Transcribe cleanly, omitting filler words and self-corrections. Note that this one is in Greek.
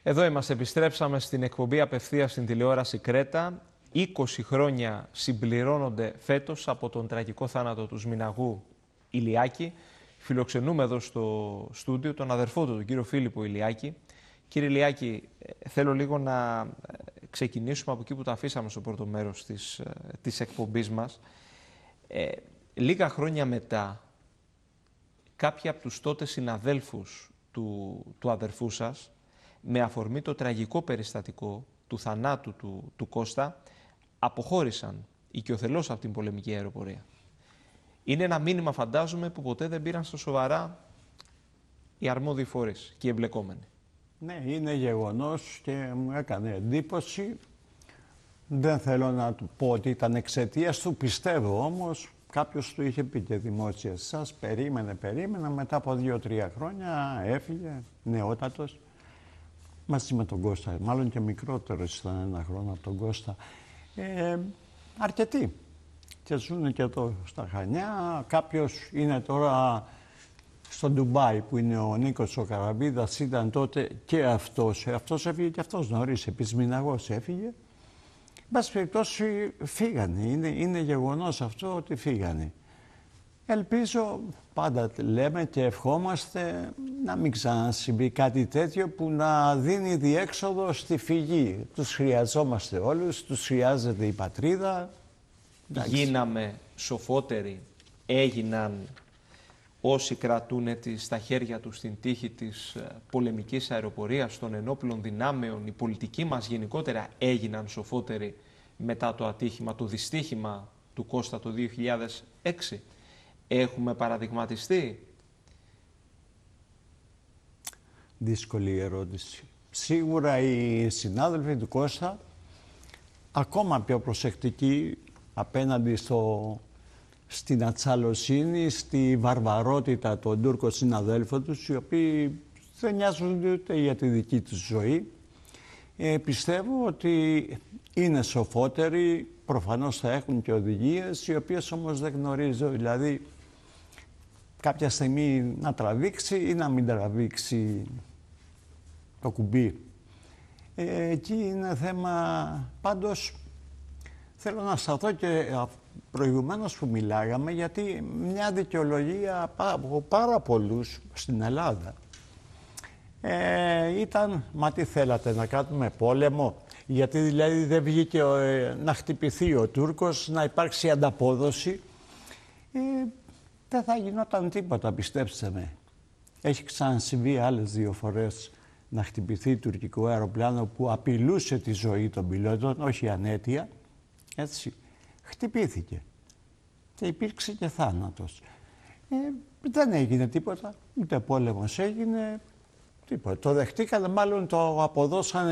Εδώ είμαστε, επιστρέψαμε στην εκπομπή απευθείας στην τηλεόραση Κρέτα. 20 χρόνια συμπληρώνονται φέτος από τον τραγικό θάνατο του Σμιναγού Ηλιάκη. Φιλοξενούμε εδώ στο στούντιο τον αδερφό του, τον κύριο Φίλιππο Ηλιάκη. Κύριε Ηλιάκη, θέλω λίγο να ξεκινήσουμε από εκεί που τα αφήσαμε στο πρώτο μέρος της εκπομπής μας. Λίγα χρόνια μετά, κάποιοι από τους τότε συναδέλφους του αδερφού σας, με αφορμή το τραγικό περιστατικό του θανάτου του Κώστα, αποχώρησαν οικειοθελώς από την πολεμική αεροπορία. Είναι ένα μήνυμα, φαντάζομαι, που ποτέ δεν πήραν στα σοβαρά οι αρμόδιοι φορείς και οι εμπλεκόμενοι. Ναι, είναι γεγονός και μου έκανε εντύπωση. Δεν θέλω να του πω ότι ήταν εξαιτίας του, πιστεύω όμως. Κάποιος του είχε πει και δημόσια, σας περίμενε, μετά από 2-3 χρόνια έφυγε, νεότατος, μαζί με τον Κώστα, μάλλον και μικρότερος ήταν 1 χρόνο από τον Κώστα. Αρκετοί και ζουν και εδώ στα Χανιά. Κάποιος είναι τώρα στο Ντουμπάι που είναι ο Νίκος ο Καραβίδας, ήταν τότε και αυτός. Αυτός έφυγε και αυτός νωρίς, επισμηναγός έφυγε. Εν πάση περιπτώσει φύγανε, είναι γεγονός αυτό ότι φύγανε. Ελπίζω, πάντα λέμε και ευχόμαστε, να μην ξανασυμβεί κάτι τέτοιο που να δίνει διέξοδο στη φυγή. Τους χρειαζόμαστε όλους, τους χρειάζεται η πατρίδα. Γίναμε σοφότεροι, έγιναν όσοι κρατούν στα χέρια τους την τύχη της πολεμικής αεροπορίας, των ενόπλων δυνάμεων, οι πολιτικοί μας γενικότερα έγιναν σοφότεροι μετά το ατύχημα, το δυστύχημα του Κώστα το 2006. Έχουμε παραδειγματιστεί. Δύσκολη ερώτηση. Σίγουρα οι συνάδελφοι του Κώστα ακόμα πιο προσεκτικοί απέναντι στην ατσαλοσύνη, στη βαρβαρότητα των Τούρκων συναδέλφων τους, οι οποίοι δεν νοιάζονται ούτε για τη δική τους ζωή. Πιστεύω ότι είναι σοφότεροι, προφανώς θα έχουν και οδηγίες, οι οποίες όμως δεν γνωρίζω, δηλαδή κάποια στιγμή να τραβήξει ή να μην τραβήξει το κουμπί. Εκεί είναι θέμα, πάντως θέλω να σταθώ και προηγουμένως που μιλάγαμε, γιατί μια δικαιολογία από πάρα πολλούς στην Ελλάδα ήταν, μα τι θέλατε να κάνουμε πόλεμο, γιατί δηλαδή δεν βγήκε να χτυπηθεί ο Τούρκος, να υπάρξει ανταπόδοση. Δεν θα γινόταν τίποτα, πιστέψτε με. Έχει ξανασυμβεί άλλες 2 φορές να χτυπηθεί τουρκικό αεροπλάνο που απειλούσε τη ζωή των πιλότων, όχι ανέτεια, έτσι. Χτυπήθηκε και υπήρξε και θάνατος. Δεν έγινε τίποτα, ούτε πόλεμος έγινε, τίποτα. Το δεχτήκανε, μάλλον το αποδώσανε